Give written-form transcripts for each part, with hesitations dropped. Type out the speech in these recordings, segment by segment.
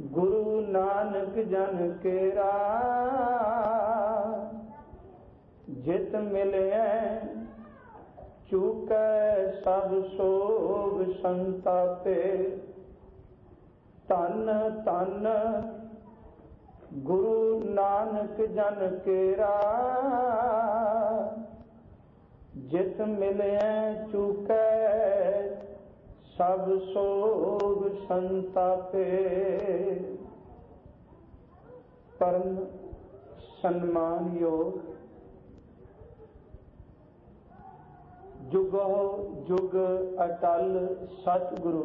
गुरु नानक जन केरा जित मिले चूकै सब सोग संतापे। धन धन गुरु नानक जन केरा जित मिले चूकै सब सोग संतापे। परम सन्मान योग जुगो जुग अटल सतगुरु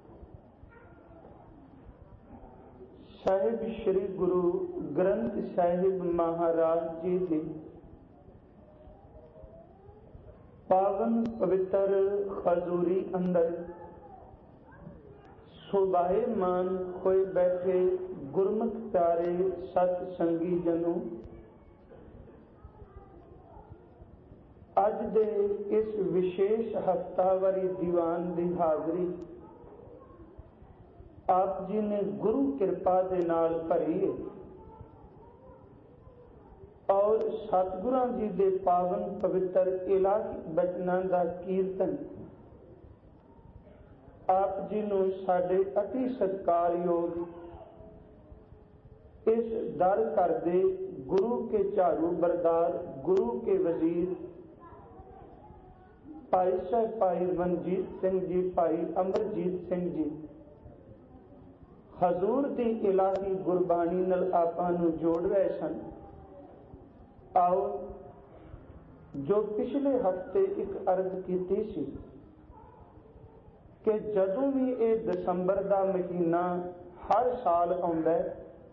साहिब श्री गुरु ग्रंथ साहिब महाराज जी की पावन पवित्र खजूरी अंदर शोभायमान होए बैठे गुरमुख प्यारे सत संगी जनों, अज दे इस विशेष हफ्तावारी दीवान की हाजरी आप जी ने गुरु कृपा दे नाल भरी है और सतगुरां जी दे पावन पवित्र इलाही बचनां दा कीर्तन आप जी नूं साडे अति सत्कारयोग इस दर घर दे गुरु के झाड़ू बरदार गुरु के वजीर भाई साहब भाई मनजीत सिंह जी भाई अमरजीत सिंह जी हजूर दी इलाही गुरबाणी नाल आपां नूं जोड़ रहे सन। आओ जो पिछले हफ्ते एक अर्ज की सी कि जदों भी ये दसंबर का महीना हर साल आउंदा है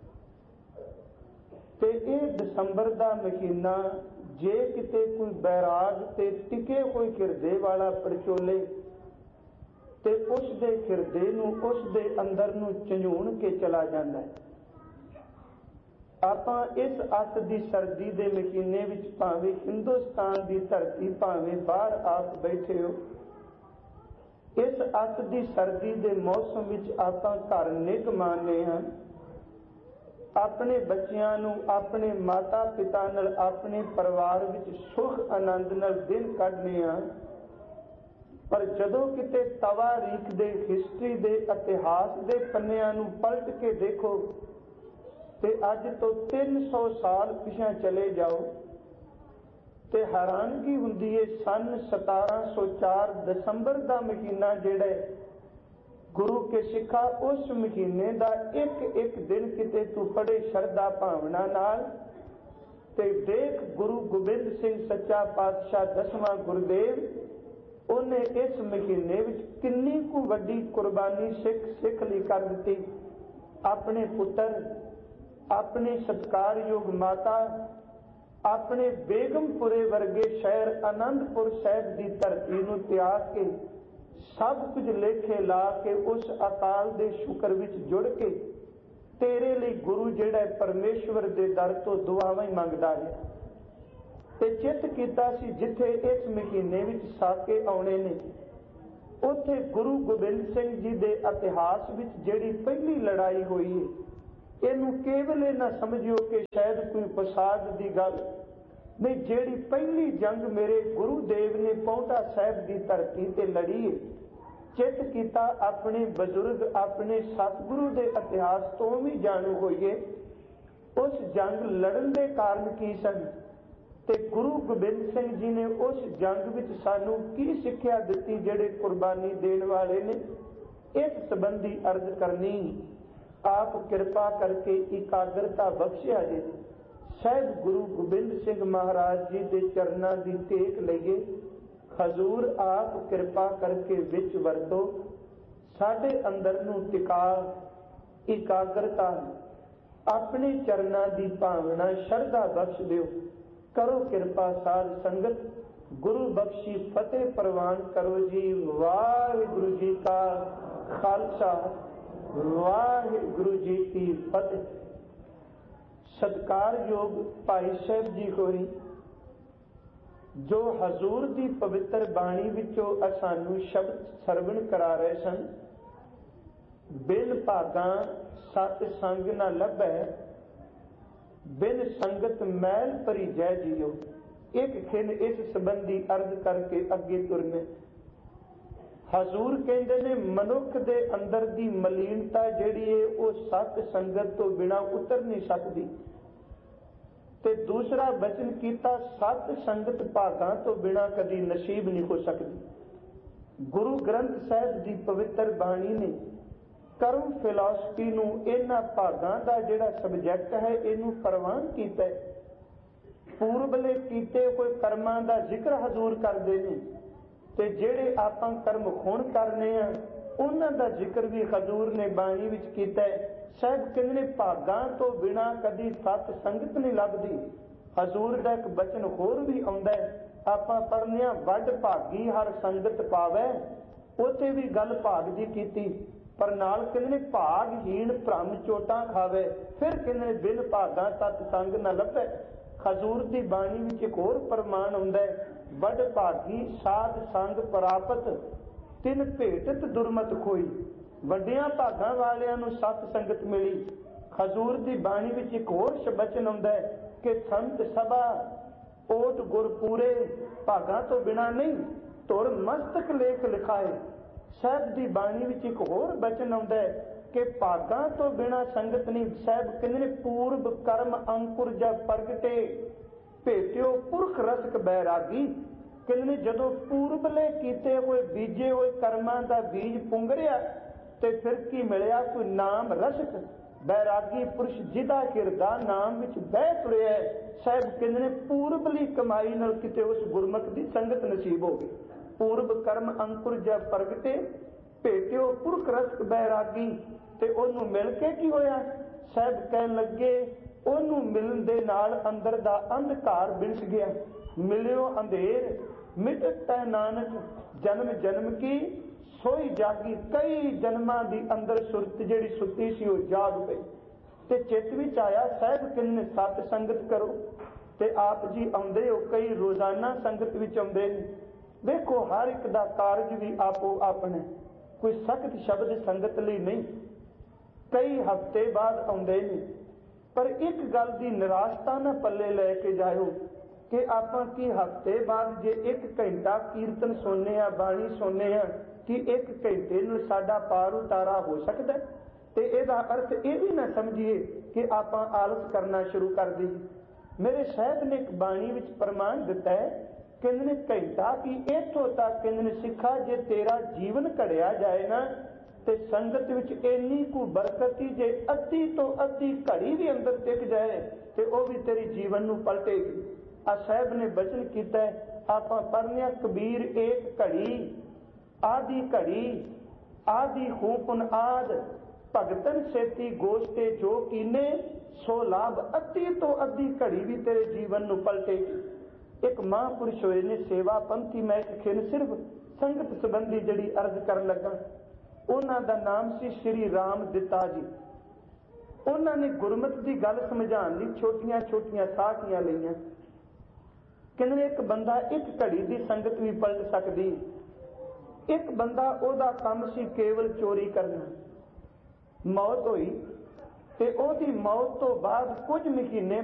ते ये दसंबर का महीना जे किते कोई बैराग ते टिके कोई हिरदे वाला परचोले ते उस दे हिरदे नूं उस दे अंदर नूं झंझूण के चला जांदा है। आपां इस अत दी सर्दी दे महीने विच भावें हिंदुस्तान दी धरती भावें बाहर आप बैठे हो, इस अत दी सर्दी दे मौसम विच आपां घर निग माने हां, अपने बच्चियां नूं अपने माता पिता नाल अपने परिवार विच सुख आनंद नाल दिन कढने हां। पर जदों किते तवारीख दे हिस्ट्री दे इतिहास दे पन्नियां नूं पलट के देखो ते अज तो 300 साल पिछे चले जाओ ते हैरानगी हुंदी है। सन 1704 दसंबर का महीना जिहड़ा गुरु के सिखा उस महीने का एक एक दिन किते तू पढ़े शरदा भावना नाल ते देख गुरु गोबिंद सिंह सच्चा पातशाह 10वां गुरुदेव उन्हें इस महीने विच किन्नी कु वड्डी कुर्बानी सिख लई कर दित्ती। अपने पुत्र अपने सत्कारयोग माता अपने बेगमपुरे वर्गे शहर आनंदपुर साहिब की धरती नूं त्याग के सब कुछ लेखे ला के उस अकाल दे शुक्र विच जुड़ के तेरे लिए गुरु जिहड़ा परमेश्वर दे दर तो दुआवां मंगदा है ते चित कीता सी जिथे इस महीने विच साके आउणे ने उत्थे गुरु गोबिंद सिंह जी दे इतिहास विच जिहड़ी पहली लड़ाई हुई है इनू केवल ना समझियो कि शायद कोई फसाद की गल नहीं, जेड़ी पहली जंग मेरे गुरुदेव ने पौंटा साहब की धरती ते लड़ी है। चित कीता अपने बजुर्ग अपने सतगुरु के इतिहास तो भी जानू होइए उस जंग लड़न के कारण की सन ते गुरु गोबिंद सिंह जी ने उस जंग विच सानू की सिक्ख्या दिती जेड़े कुर्बानी देने वाले ने। इस संबंधी अर्ज करनी आप कृपा करके एकाग्रता बख्शिया जे शायद गुरु गोबिंद सिंह महाराज जी के चरणों की टेक लईए। हजूर आप कृपा करके विच वरतो साडे अंदर नूं टिका एकाग्रता अपने चरणों की भावना शरधा बख्श दिओ। करो कृपा साध संगत गुरु बख्शी फतेह प्रवान करो जी। वाहिगुरु जी का खालसा वाहिगुरु जी की फतेह। सत्कार योग भाई साहब जी होई जो हजूर की पवित्र बाणी विचों सानू शब्द सरवण करा रहे सन। बिन भागां सत संग न लभै, बिन संगत मैल परिजै जियो। एक खिन इस संबंधी अर्ज करके अगे तुरने। हजूर कहते ने मनुख दे अंदर दी मलीनता जिहड़ी है वो सत संगत तो बिना उतर नहीं सकती। ते दूसरा वचन कीता सत संगत भागां तो बिना कदी नसीब नहीं हो सकती। गुरु ग्रंथ साहिब की पवित्र बाणी ने कर्म फिलॉसफी नूं इन्हां भागां दा जिहड़ा सबजैक्ट है इनू प्रवान कीता है। पूर्वले कीते कोई कर्मां दा जिक्र हजूर करदे ने ते जिहड़े आपां कर्म हुण करने आ उन्हां दा जिक्र भी हजूर ने बाणी विच कीता है। साहब कहंदे ने भागां तो बिना कदी सत संगत नहीं लभदी। हजूर दा एक बचन होर भी आउंदा है, आपां पढ़ने आ वड भागी हर संगत पावै, उत्थे भी गल भाग दी कीती पर नाल कहंदे ने भागहीन भ्रम चोटां खावे। फिर कहंदे ने बिन भागां सत संग न लभै। हजूर दी बाणी विच एक होर प्रमाण आउंदा है, वड भागी साध संग प्रापत तिन भेटत दुरमत खोई। वड्डियां भागां वालियां नूं सत संगत मिली। हजूर दी बाणी विच एक होर बचन आउंदा है कि संत सभा ओट गुर पूरे, भागां तो बिना नहीं तुर मस्तक लेख लिखाए। साहब दी बाणी विच एक होर बचन आउंदा है कि भागां तो बिना संगत नहीं। साहब कहंदे ने पूर्व कर्म अंकुर जब प्रगटे भेटियो पुरख रसक बैरागी। कहंदे ने जदों पूर्वले कीते होए बीजे होए कर्मां दा बीज पुंगरिया ते फिर की मिलिया? कोई नाम रसक बैरागी पुरुष जिदा हिरदा नाम विच बह तुरिया है। साहब कहंदे ने पूर्वली कमाई नाल किते उस गुरमुख दी संगत नसीब हो गई। पूर्व कर्म अंकुर जब प्रगटे भेटियो पुरख रसक बैरागी ते ओनू मिल के की होया? साहब कहन लगे ओनू मिलन दे नाल अंदर दा अंधकार बिनस गया। मिलियो अंधेर मिटता नानक जन्म जन्म की सोई जागी। कई जन्मां दी अंदर सुरत जिहड़ी सुती सी वो जाग पई ते चित विच आया। साहब कहंदे सत संगत करो ते आप जी आउंदे हो, कई रोजाना संगत विच आउंदे ने। देखो हर एक दा कारज भी आपो अपना, कोई सख्त शब्द संगत लई नहीं, कई हफ्ते बाद आउंदे ने। पर एक गल दी निराशता ना पल्ले लै के जाओ कि आपां की हफ्ते बाद जे एक घंटा कीर्तन सुनने आ बाणी सुनने आ कि एक घंटे नूं साडा पार उतारा हो सकता है? ते इहदा अर्थ यह भी ना समझिए कि आपां आलस करना शुरू कर दईए। मेरे साहब ने एक बाणी विच प्रमाण दिता है, कहंदे ने घंटा की इत्थों तक कहंदे ने सिखा जे तेरा जीवन घड़िया जाए ना ते संगत विच इन्नी कु बरकत ही जे अद्धी तो अद्धी घड़ी भी अंदर टिक जाए ते वह भी तेरी जीवन नूं पलटेगी। आ साहब ने बचन कीता है, आपां पढ़ने कबीर एक घड़ी आदि घड़ी आदि खूपुन आद भगतन सेती गोश्ते जो कीने सो लाभ। अद्धी तो अद्धी घड़ी भी तेरे जीवन नूं पलटेगी। एक महापुरुष होए ने सेवा पंथी, मैं एक खिन सिर्फ संगत संबंधी जड़ी अर्ज करन लगा। उन्हां दा नाम सी श्री राम दिता जी। उन्हां ने गुरमत की गल समझाने लई छोटियां छोटियां साखियां लईआं। कहंदे एक बंदा एक घड़ी की संगत भी पलट सकदी। एक बंदा ओदा काम सी केवल चोरी करना, मौत होई ते ओदी मौत तो बाद कुछ महीने